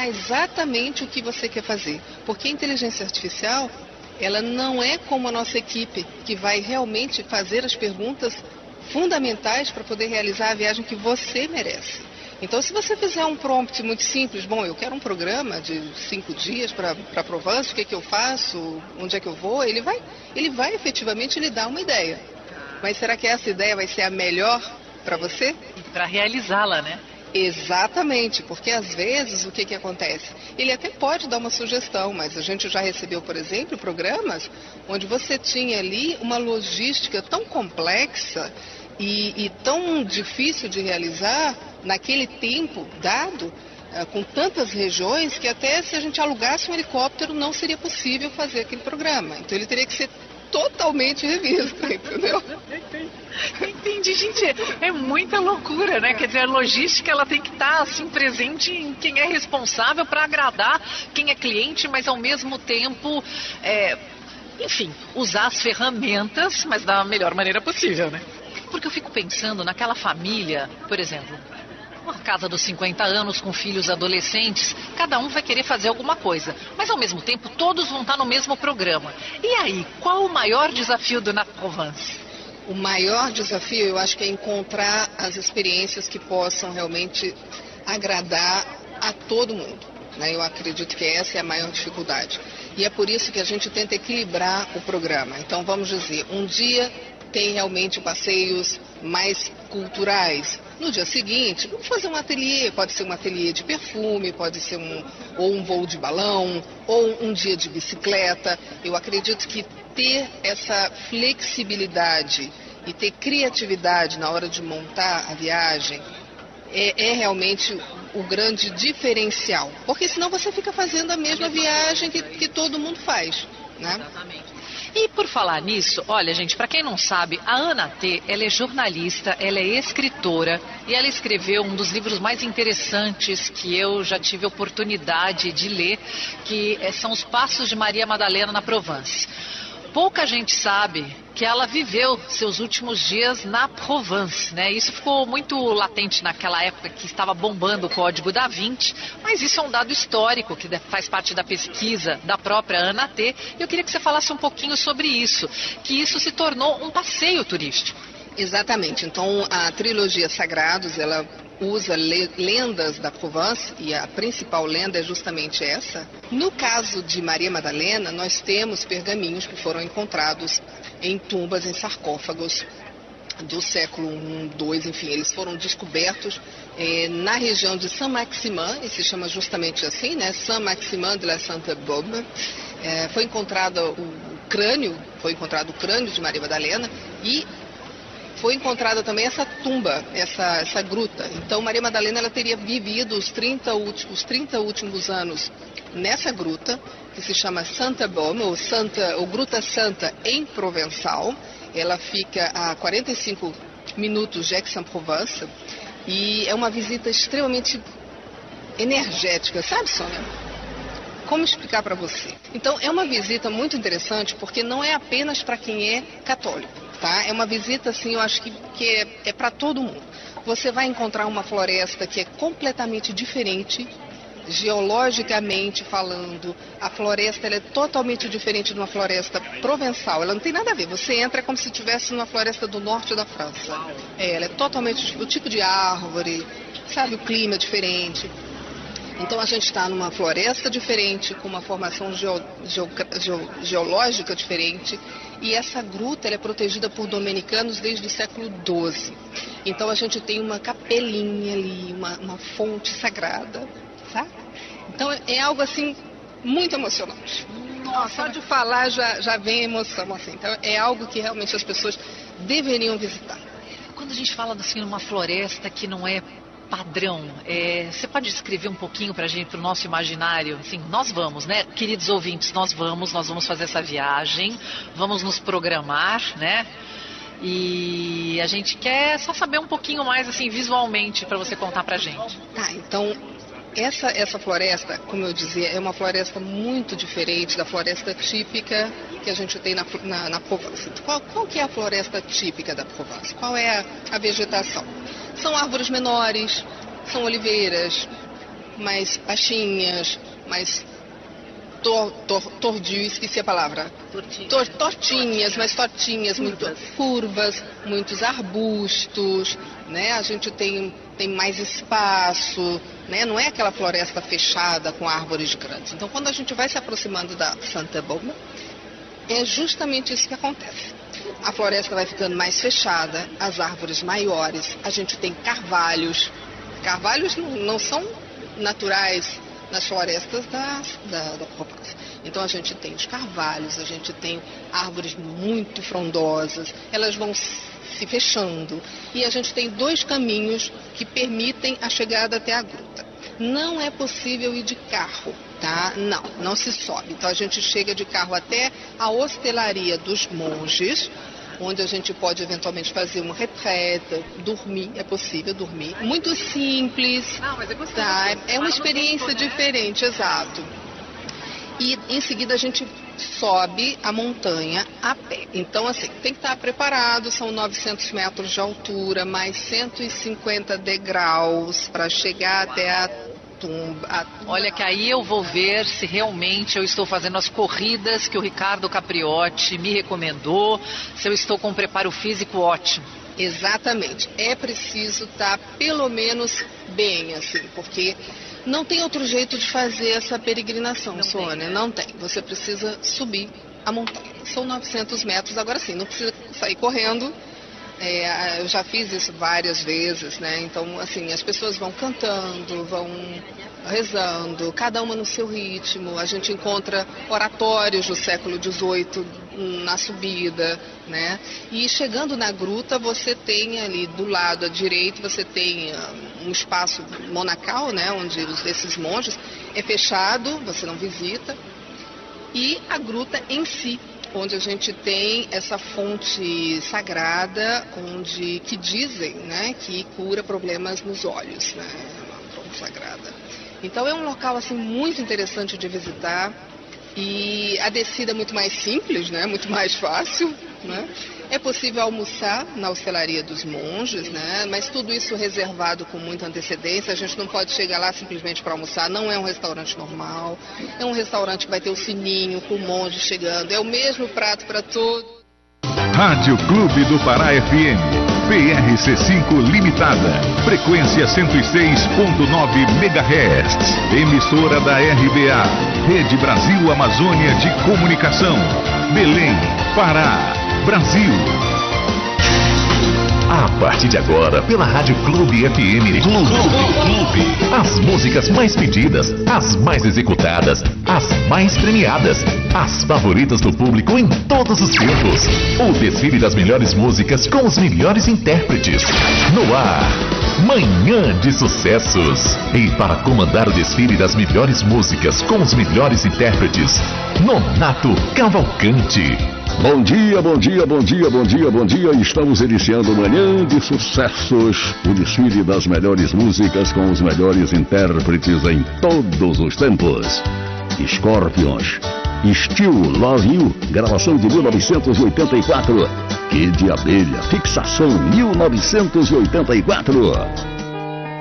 determinar exatamente o que você quer fazer. Porque a inteligência artificial, ela não é como a nossa equipe, que vai realmente fazer as perguntas fundamentais para poder realizar a viagem que você merece. Então, se você fizer um prompt muito simples, bom, eu quero um programa de 5 dias para Provence, o que é que eu faço, onde é que eu vou, ele vai efetivamente lhe dar uma ideia. Mas será que essa ideia vai ser a melhor para você? Para realizá-la, né? Exatamente, porque às vezes o que acontece? Ele até pode dar uma sugestão, mas a gente já recebeu, por exemplo, programas onde você tinha ali uma logística tão complexa e tão difícil de realizar naquele tempo dado, com tantas regiões, que até se a gente alugasse um helicóptero não seria possível fazer aquele programa. Então ele teria que ser totalmente revisto, entendeu? Entendi, gente, é muita loucura, né? Quer dizer, a logística, ela tem que estar assim presente em quem é responsável para agradar quem é cliente, mas ao mesmo tempo, enfim, usar as ferramentas, mas da melhor maneira possível, né? Porque eu fico pensando naquela família, por exemplo, uma casa dos 50 anos com filhos adolescentes, cada um vai querer fazer alguma coisa, mas ao mesmo tempo todos vão estar no mesmo programa. E aí, qual o maior desafio do Na Provence? O maior desafio, eu acho que é encontrar as experiências que possam realmente agradar a todo mundo, né? Eu acredito que essa é a maior dificuldade. E é por isso que a gente tenta equilibrar o programa. Então, vamos dizer, um dia tem realmente passeios mais culturais. No dia seguinte, vamos fazer um ateliê, pode ser um ateliê de perfume, pode ser um voo de balão, ou um dia de bicicleta. Eu acredito que ter essa flexibilidade e ter criatividade na hora de montar a viagem é realmente o grande diferencial. Porque senão você fica fazendo a mesma viagem que todo mundo faz, né? Exatamente. E por falar nisso, olha gente, para quem não sabe, a Ana T, ela é jornalista, ela é escritora e ela escreveu um dos livros mais interessantes que eu já tive oportunidade de ler, que são Os Passos de Maria Madalena na Provence. Pouca gente sabe que ela viveu seus últimos dias na Provence, né? Isso ficou muito latente naquela época que estava bombando o Código da Vinci, mas isso é um dado histórico que faz parte da pesquisa da própria Ana T. E eu queria que você falasse um pouquinho sobre isso, que isso se tornou um passeio turístico. Exatamente. Então, a trilogia Sagrados, ela usa lendas da Provence e a principal lenda é justamente essa. No caso de Maria Madalena, nós temos pergaminhos que foram encontrados em tumbas, em sarcófagos do século I, II, enfim, eles foram descobertos na região de Saint-Maximin, e se chama justamente assim, né? Saint-Maximin de la Sainte-Baume. Foi encontrado o crânio de Maria Madalena e foi encontrada também essa tumba, essa gruta. Então, Maria Madalena ela teria vivido os 30 últimos anos nessa gruta, que se chama Sainte-Baume, ou Gruta Santa em provençal. Ela fica a 45 minutos de Aix-en-Provence e é uma visita extremamente energética, sabe, Sônia? Como explicar para você? Então, é uma visita muito interessante porque não é apenas para quem é católico. Tá? É uma visita, assim, eu acho que é para todo mundo. Você vai encontrar uma floresta que é completamente diferente, geologicamente falando. A floresta ela é totalmente diferente de uma floresta provençal. Ela não tem nada a ver. Você entra como se estivesse numa floresta do norte da França. Ela é totalmente o tipo de árvore, sabe, o clima é diferente. Então a gente está numa floresta diferente, com uma formação geológica diferente, e essa gruta ela é protegida por dominicanos desde o século XII. Então a gente tem uma capelinha ali, uma fonte sagrada, sabe? Então é algo assim muito emocionante. Nossa, só de falar já vem emoção assim. Então é algo que realmente as pessoas deveriam visitar. Quando a gente fala assim numa floresta que não é padrão, você pode descrever um pouquinho pra gente, pro nosso imaginário? Assim, nós vamos, né? Queridos ouvintes, nós vamos fazer essa viagem, vamos nos programar, né? E a gente quer só saber um pouquinho mais, assim, visualmente, para você contar pra gente. Tá, então, essa floresta, como eu dizia, é uma floresta muito diferente da floresta típica que a gente tem na Provence. Qual que é a floresta típica da Provence? Qual é a vegetação? São árvores menores, são oliveiras, mais baixinhas, mais esqueci a palavra. Tortinhas, mais tortinhas, muito curvas, muitos arbustos, né? A gente tem mais espaço, né? Não é aquela floresta fechada com árvores grandes. Então, quando a gente vai se aproximando da Santa Bárbara, é justamente isso que acontece. A floresta vai ficando mais fechada, as árvores maiores, a gente tem carvalhos. Carvalhos não são naturais nas florestas da Provence. Então a gente tem os carvalhos, a gente tem árvores muito frondosas, elas vão se fechando. E a gente tem 2 caminhos que permitem a chegada até a gruta. Não é possível ir de carro, tá? Não se sobe. Então a gente chega de carro até a hostelaria dos monges, onde a gente pode eventualmente fazer uma retreta, dormir, é possível dormir. Muito simples, mas é gostoso. Tá? É uma experiência diferente, exato. E em seguida a gente sobe a montanha a pé. Então, assim, tem que estar preparado, são 900 metros de altura, mais 150 degraus para chegar até a tumba. Olha que aí eu vou ver se realmente eu estou fazendo as corridas que o Ricardo Capriotti me recomendou, se eu estou com um preparo físico ótimo. Exatamente. É preciso estar pelo menos bem, assim, porque não tem outro jeito de fazer essa peregrinação, Sônia. Não tem. Você precisa subir a montanha. São 900 metros. Agora sim, não precisa sair correndo. Eu já fiz isso várias vezes, né? Então, assim, as pessoas vão cantando, vão rezando, cada uma no seu ritmo. A gente encontra oratórios do século XVIII na subida, né? E chegando na gruta, você tem ali do lado à direita, você tem um espaço monacal, né? Onde esses monges é fechado, você não visita. E a gruta em si, onde a gente tem essa fonte sagrada, que dizem, né, que cura problemas nos olhos, né, uma fonte sagrada. Então é um local assim muito interessante de visitar e a descida é muito mais simples, né, muito mais fácil, né. É possível almoçar na hostelaria dos monges, né? Mas tudo isso reservado com muita antecedência. A gente não pode chegar lá simplesmente para almoçar. Não é um restaurante normal. É um restaurante que vai ter o sininho com o monge chegando. É o mesmo prato para todos. Rádio Clube do Pará FM. PRC5 Limitada. Frequência 106.9 MHz. Emissora da RBA. Rede Brasil Amazônia de Comunicação. Belém, Pará, Brasil. A partir de agora, pela Rádio Clube FM. Clube. As músicas mais pedidas, as mais executadas, as mais premiadas, as favoritas do público em todos os tempos. O desfile das melhores músicas com os melhores intérpretes. No ar, Manhã de Sucessos. E para comandar o desfile das melhores músicas com os melhores intérpretes, Nonato Cavalcante. Bom dia, bom dia, bom dia, bom dia, bom dia. Estamos iniciando Manhã de Sucessos, o desfile das melhores músicas com os melhores intérpretes em todos os tempos. Scorpions, Still Love You, gravação de 1984. Kid de Abelha, Fixação, 1984.